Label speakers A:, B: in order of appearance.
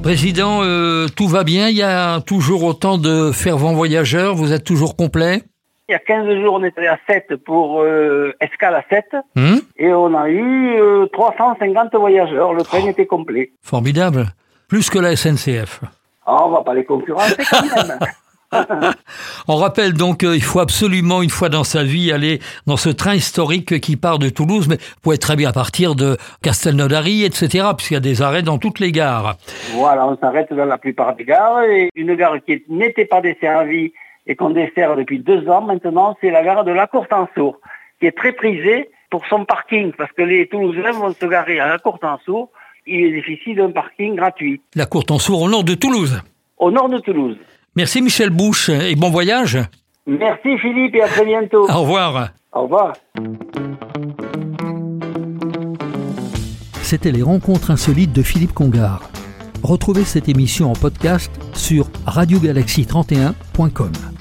A: Président, tout va bien, il y a toujours autant de fervents voyageurs, vous êtes toujours complet?
B: Il y a 15 jours, on était à 7 pour escale à 7 et on a eu 350 voyageurs, le train était complet.
A: Formidable, plus que la SNCF.
B: On va pas les concurrencer quand même.
A: On rappelle donc qu'il faut absolument une fois dans sa vie aller dans ce train historique qui part de Toulouse, mais vous pouvez très bien partir de Castelnaudary, etc., puisqu'il y a des arrêts dans toutes les gares.
B: Voilà, on s'arrête dans la plupart des gares, et une gare qui n'était pas desservie et qu'on dessert depuis 2 ans maintenant, c'est la gare de La Courtansour, qui est très prisée pour son parking, parce que les Toulousains vont se garer à La Courtansour, il bénéficie d'un parking gratuit.
A: La Courtansour au nord de Toulouse.
B: Au nord de Toulouse.
A: Merci Michel Bouche et bon voyage.
B: Merci Philippe et à très bientôt.
A: Au revoir.
B: Au revoir.
A: C'était les rencontres insolites de Philippe Congar. Retrouvez cette émission en podcast sur radiogalaxie31.com.